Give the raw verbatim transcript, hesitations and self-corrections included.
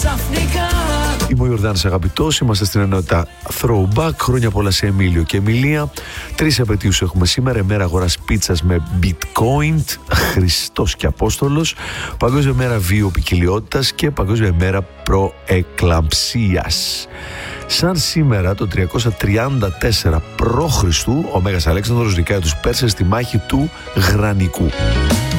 ξαφνικά. Είμαι ο Ιορδάνης Αγαπητός, είμαστε στην ενότητα Throwback. Χρόνια πολλά σε Εμίλιο και Εμιλία. Τρεις επετείους έχουμε σήμερα: ημέρα αγοράς πίτσας με bitcoin, Χριστός και Απόστολος, Παγκόσμια μέρα βιοποικιλιότητας και Παγκόσμια μέρα προεκλαμψίας. Σαν σήμερα το τριακόσια τριάντα τέσσερα π.Χ. ο Μέγας Αλέξανδρος νικάει τους Πέρσες στη μάχη του Γρανικού.